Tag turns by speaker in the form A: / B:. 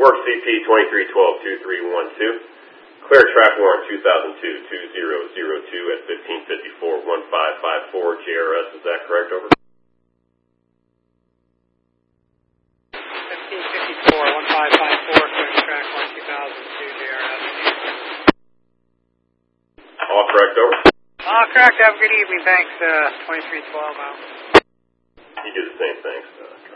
A: Work CP 2312-2312. Clear track warrant 2002-2002 at 1554-1554 JRS. Is that correct? Over.
B: 1554-1554, clear track warrant 2002 JRS.
A: All correct. Over.
B: All correct. Have a good evening. Thanks. 2312 out.
A: You do the same. Thanks.